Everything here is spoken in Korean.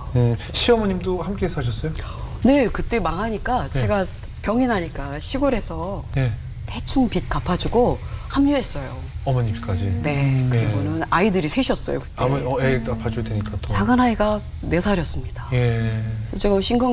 시어머님도 함께 사셨어요? 네, 그때 망하니까 네. 제가 병이 나니까 시골에서 네. 대충 빚 갚아주고 합류했어요. 어머님까지. 네, 그리고는 아이들이 셋이었어요 그때. 애 봐줘야 되니까 더. 작은 아이가 4살이었습니다. 예. 제가 신경